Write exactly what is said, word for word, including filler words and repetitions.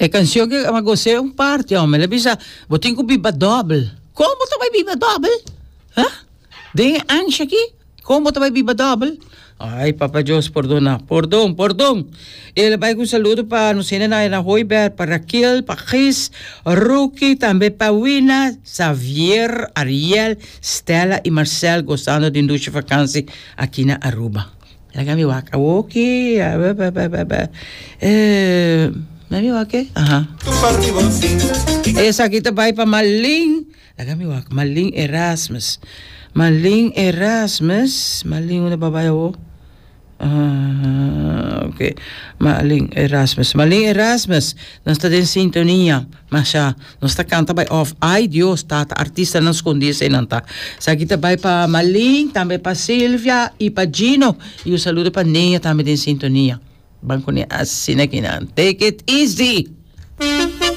É canção que eu gostei um parte, homem. Ele bisa, botin ko biba double. Como tu vai biba double? Hã? Tem ancha aqui? Como tu vai biba double? Ai, Papa Deus, perdona. Perdão, perdão. Ele vai com saludo para não sei na Roiber, para Raquel, para Chris, Ruki, também para Wina, Xavier, Ariel, Stella e Marcel gostando de indústria vacância aqui na Aruba. Laga mi waka. Ok. Eh, mi waka? Aha. Essa aqui também para Malin. Laga mi waka. Malin Erasmus. Malin Erasmus. Malin una babae o. Ah, ok. Malin Erasmus. Malin Erasmus. Nós está em sintonia. Mas já, nós está canta by off. Ai, Deus, tá, tá artista não escondia sem não tá. Sa aqui também para Malin, também para Silvia e para Gino. E o saludo para Neia também em sintonia. Banco ne assim aqui não. Take it easy.